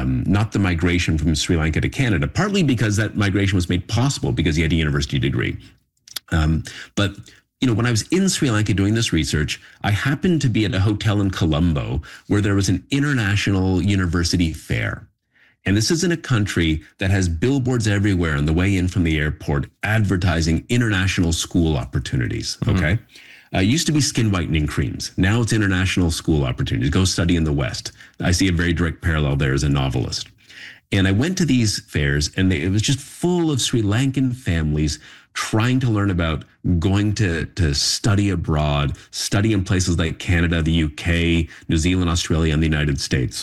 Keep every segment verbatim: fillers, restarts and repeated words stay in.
um, not the migration from Sri Lanka to Canada, partly because that migration was made possible because he had a university degree. Um, but you know, when I was in Sri Lanka doing this research, I happened to be at a hotel in Colombo where there was an international university fair. And this is in a country that has billboards everywhere on the way in from the airport advertising international school opportunities, okay? Mm-hmm. Uh, it used to be skin whitening creams. Now it's international school opportunities. Go study in the West. I see a very direct parallel there as a novelist. And I went to these fairs, and they, it was just full of Sri Lankan families trying to learn about going to, to study abroad, study in places like Canada, the U K, New Zealand, Australia, and the United States.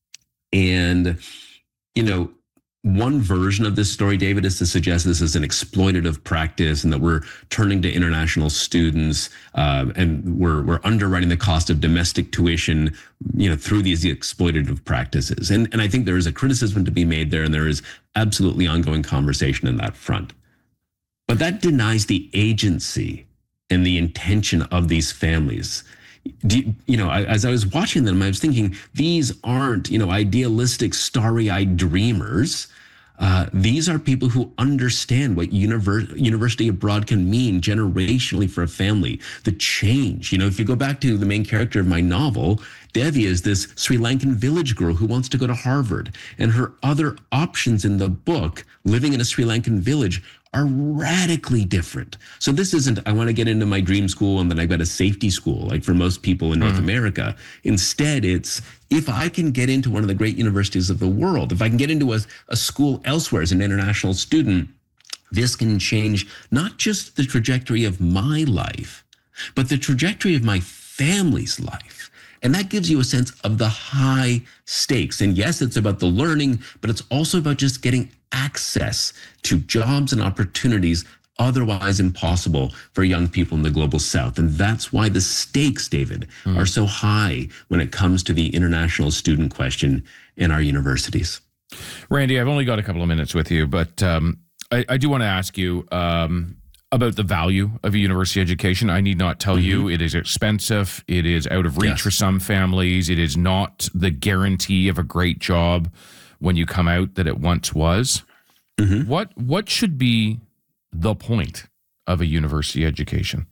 And you know, one version of this story, David, is to suggest this is an exploitative practice and that we're turning to international students uh, and we're we're underwriting the cost of domestic tuition, you know, through these exploitative practices. And and I think there is a criticism to be made there, and there is absolutely ongoing conversation in that front. But that denies the agency and the intention of these families. Do you, you know, I, as I was watching them, I was thinking, these aren't, you know, idealistic, starry-eyed dreamers. Uh, these are people who understand what univer- university abroad can mean generationally for a family. The change, you know, if you go back to the main character of my novel, Devi is this Sri Lankan village girl who wants to go to Harvard. And her other options in the book, living in a Sri Lankan village, are radically different. So this isn't, I want to get into my dream school and then I've got a safety school, like for most people in North mm. America. Instead, it's, if I can get into one of the great universities of the world, if I can get into a, a school elsewhere as an international student, this can change not just the trajectory of my life, but the trajectory of my family's life. And that gives you a sense of the high stakes. And yes, it's about the learning, but it's also about just getting access to jobs and opportunities otherwise impossible for young people in the global South. And that's why the stakes, David, mm. are so high when it comes to the international student question in our universities. Randy, I've only got a couple of minutes with you, but um, I, I do want to ask you um, about the value of a university education. I need not tell mm-hmm. you it is expensive. It is out of reach yes. for some families. It is not the guarantee of a great job when you come out that it once was. Mm-hmm. What what should be the point of a university education?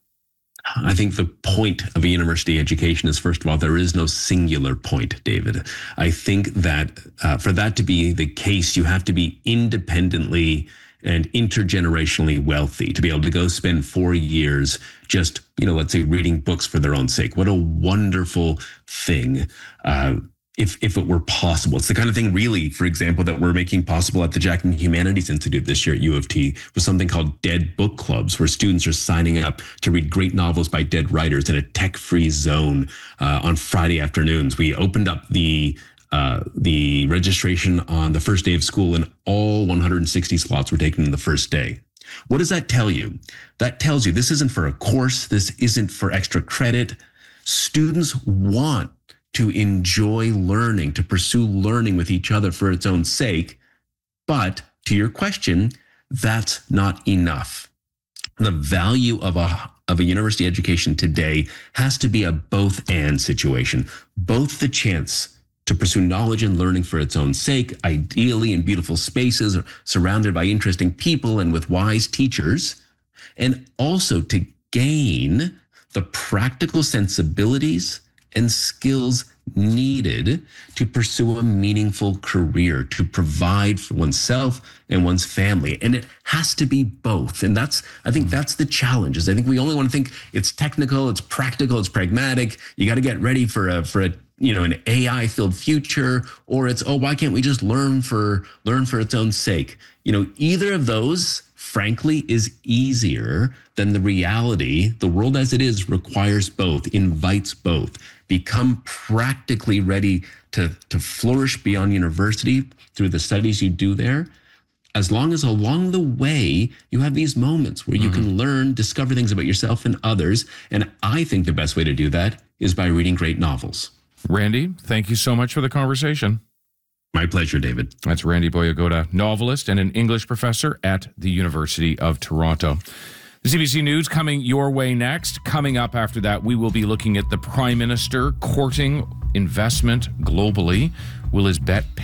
I think the point of a university education is, first of all, there is no singular point, David. I think that uh, for that to be the case, you have to be independently and intergenerationally wealthy to be able to go spend four years just, you know, let's say reading books for their own sake. What a wonderful thing. Uh, If if it were possible. It's the kind of thing, really, for example, that we're making possible at the Jackman Humanities Institute this year at U of T with something called Dead Book Clubs, where students are signing up to read great novels by dead writers in a tech-free zone uh, on Friday afternoons. We opened up the uh, the registration on the first day of school, and all one hundred sixty slots were taken in the first day. What does that tell you? That tells you this isn't for a course. This isn't for extra credit. Students want to enjoy learning, to pursue learning with each other for its own sake. But to your question, that's not enough. The value of a of a university education today has to be a both and situation, both the chance to pursue knowledge and learning for its own sake, ideally in beautiful spaces, surrounded by interesting people and with wise teachers, and also to gain the practical sensibilities and skills needed to pursue a meaningful career, to provide for oneself and one's family. And it has to be both. And that's, I think that's the challenge, is I think we only want to think it's technical, it's practical, it's pragmatic. You got to get ready for a, for a, you know, an A I filled future, or it's, oh, why can't we just learn for, learn for its own sake? You know, either of those, frankly, is easier than the reality. The world as it is requires both, invites both. Become practically ready to, to flourish beyond university through the studies you do there, as long as along the way you have these moments where you mm-hmm. can learn, discover things about yourself and others. And I think the best way to do that is by reading great novels. Randy, thank you so much for the conversation. My pleasure, David. That's Randy Boyagoda, novelist and an English professor at the University of Toronto. The C B C News coming your way next. Coming up after that, we will be looking at the Prime Minister courting investment globally. Will his bet